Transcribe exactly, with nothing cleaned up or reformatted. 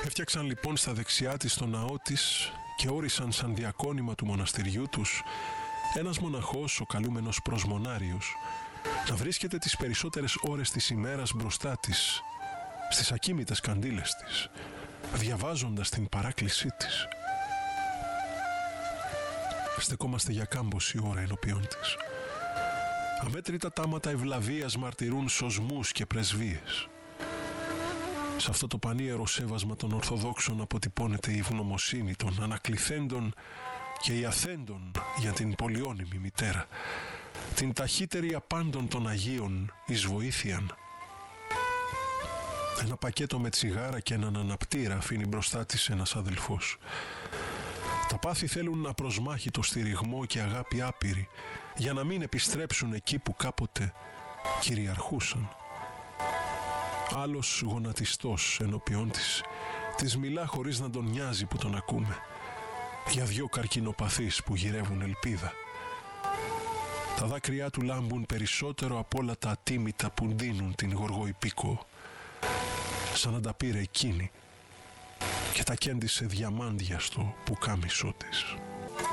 Έφτιαξαν λοιπόν στα δεξιά της το ναό της και όρισαν σαν διακόνημα του μοναστηριού τους ένας μοναχός, ο καλούμενος Προσμονάριος, να βρίσκεται τις περισσότερες ώρες της ημέρας μπροστά της, στις ακίμητες καντήλες της, διαβάζοντας την παράκλησή της. Στεκόμαστε για κάμποση ώρα ενώπιον της. Αμέτρητα τάματα ευλαβίας μαρτυρούν σωσμούς και πρεσβείες. Σε αυτό το πανίερο σέβασμα των Ορθοδόξων αποτυπώνεται η ευγνωμοσύνη των ανακληθέντων και η αθέντων για την πολυώνυμη μητέρα, την ταχύτερη απάντων των Αγίων εις βοήθειαν. Ένα πακέτο με τσιγάρα και έναν αναπτήρα αφήνει μπροστά της ένας αδελφός. Τα πάθη θέλουν απροσμάχητο στηριγμό και αγάπη άπειρη, για να μην επιστρέψουν εκεί που κάποτε κυριαρχούσαν. Άλλος γονατιστός ενώπιόν της, της μιλά χωρίς να τον νοιάζει που τον ακούμε, για δυο καρκινοπαθείς που γυρεύουν ελπίδα. Τα δάκρυά του λάμπουν περισσότερο από όλα τα ατίμητα που ντύνουν την γοργοϊπίκο, σαν να τα πήρε εκείνη και τα κέντησε διαμάντια στο πουκάμισό της.